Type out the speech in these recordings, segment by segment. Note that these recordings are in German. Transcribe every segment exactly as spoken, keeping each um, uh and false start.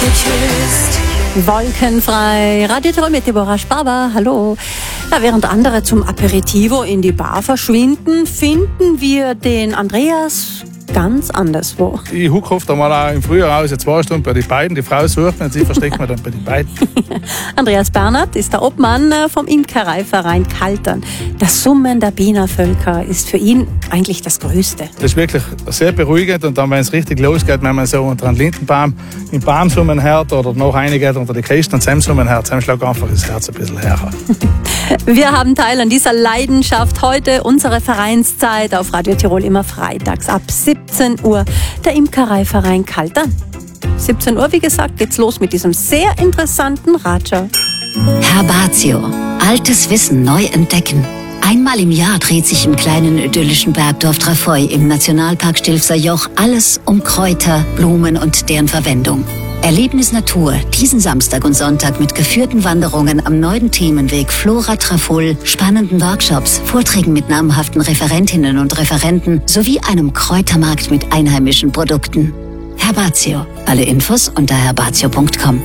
geküsst. Wolkenfrei, Radio Tirol mit Deborah Sparber, hallo. Ja, während andere zum Aperitivo in die Bar verschwinden, finden wir den Andreas ganz anderswo. Ich hucke oft einmal auch im Frühjahr aus, zwei Stunden bei den beiden. Die Frau sucht mich und sie versteckt mich dann bei den beiden. Andreas Bernhard ist der Obmann vom Imkereiverein Kaltern. Das Summen der Bienenvölker ist für ihn eigentlich das Größte. Das ist wirklich sehr beruhigend und dann, wenn es richtig losgeht, wenn man so unter einem Lindenbaum im Baumsummen hört oder noch einige unter die Kisten und zusammen summen hört, dann schlägt einfach das Herz ein bisschen härter. Wir haben Teil an dieser Leidenschaft heute. Unsere Vereinszeit auf Radio Tirol immer freitags ab siebzehn Uhr. Der Imkereiverein Kaltern. siebzehn Uhr, wie gesagt, geht's los mit diesem sehr interessanten Ratschau. Herbatio. Altes Wissen neu entdecken. Einmal im Jahr dreht sich im kleinen idyllischen Bergdorf Trafoi im Nationalpark Stilfser Joch alles um Kräuter, Blumen und deren Verwendung. Erlebnis Natur, diesen Samstag und Sonntag mit geführten Wanderungen am neuen Themenweg Flora Trafol, spannenden Workshops, Vorträgen mit namhaften Referentinnen und Referenten sowie einem Kräutermarkt mit einheimischen Produkten. Herbatio. Alle Infos unter herbatio punkt com.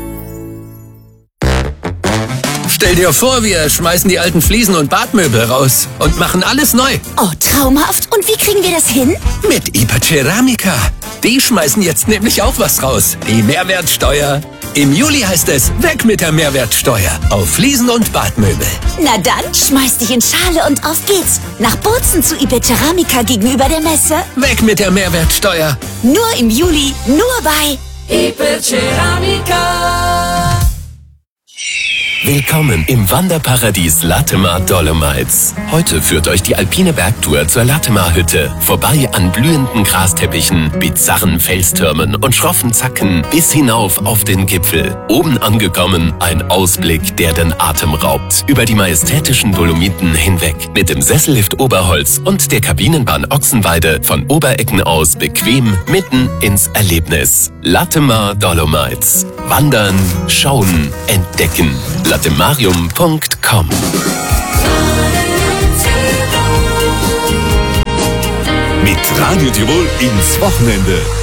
Stell dir vor, wir schmeißen die alten Fliesen und Badmöbel raus und machen alles neu. Oh, traumhaft. Und wie kriegen wir das hin? Mit Iberceramica. Die schmeißen jetzt nämlich auch was raus. Die Mehrwertsteuer. Im Juli heißt es, weg mit der Mehrwertsteuer auf Fliesen und Badmöbel. Na dann, schmeiß dich in Schale und auf geht's. Nach Bozen zu Iberceramica gegenüber der Messe. Weg mit der Mehrwertsteuer. Nur im Juli, nur bei Iberceramica. Willkommen im Wanderparadies Latemar Dolomites. Heute führt euch die alpine Bergtour zur Latemar-Hütte. Vorbei an blühenden Grasteppichen, bizarren Felstürmen und schroffen Zacken bis hinauf auf den Gipfel. Oben angekommen, ein Ausblick, der den Atem raubt. Über die majestätischen Dolomiten hinweg. Mit dem Sessellift Oberholz und der Kabinenbahn Ochsenweide von Oberecken aus bequem mitten ins Erlebnis. Latemar Dolomites. Wandern, schauen, entdecken. latemarium punkt com. Mit Radio Tirol ins Wochenende.